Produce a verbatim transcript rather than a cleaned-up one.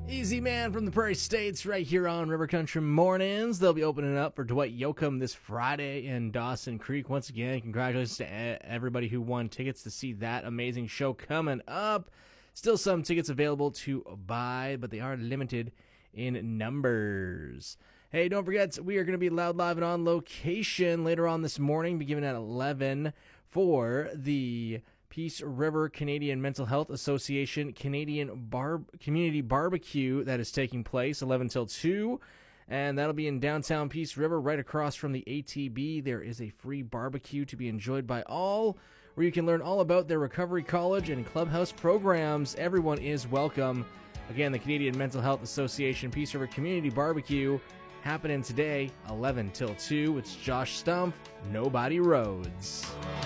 Easy Man from the Prairie States right here on River Country Mornings. They'll be opening up for Dwight Yoakam this Friday in Dawson Creek. Once again, congratulations to everybody who won tickets to see that amazing show coming up. Still some tickets available to buy, but they are limited in numbers. Hey, don't forget, we are going to be loud, live, and on location later on this morning, beginning at eleven for the Peace River Canadian Mental Health Association Canadian Bar- Community Barbecue that is taking place eleven till two, and that'll be in downtown Peace River right across from the A T B. There is a free barbecue to be enjoyed by all, where you can learn all about their recovery college and clubhouse programs. Everyone is welcome. Again, the Canadian Mental Health Association Peace River Community Barbecue happening today eleven till two. It's Josh Stumpf, Nobody Rhodes.